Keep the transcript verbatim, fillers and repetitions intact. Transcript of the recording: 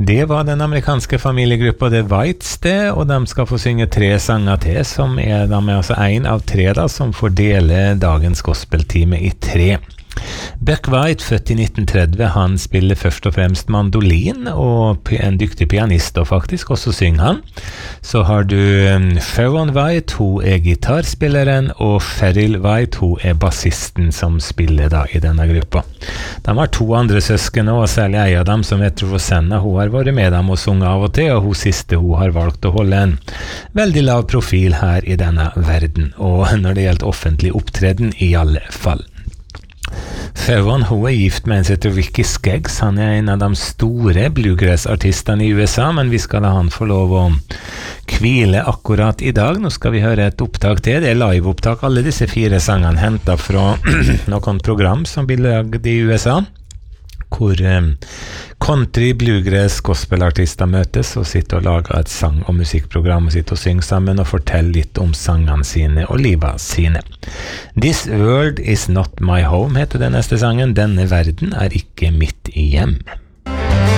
Det var den amerikanske familiegruppa The Whites det, og de skal få synge tre sanger til, som er, de er altså en av tre da, som får dele dagens gospeltime i tre. Buck White, født i nitten tretti, han spiller først og fremst mandolin, og en dyktig pianist og faktisk, og så synger han. Så har du um, Sharon White, hun er gitarspilleren, og Cheryl White, hun er bassisten som spiller da i denne gruppa. De har to andre søsken, og særlig en av dem som heter Rosanna, hun har vært med dem og sunget av og til, og hun siste hun har valgt å holde en veldig lav profil her i denne verden, og når det gjelder offentlig opptreden i alle fall. Sharon, hun er gift med en som heter Ricky Skeggs. Han er en av de store bluegrass-artistene i U S A, men vi skal la han få lov å hvile akkurat i dag. Nå skal vi høre et opptak til. Det er live-opptak. Alle disse fire sangene hentet fra noen program som blir laget i U S A, hvor um, country, bluegrass, gospelartister møtes og sitter og lager et sang- og musikkprogram og sitter og synger sammen og forteller litt om sangene sine og livet sine. This World Is Not My Home heter den neste sangen. Denne verden er ikke mitt hjem.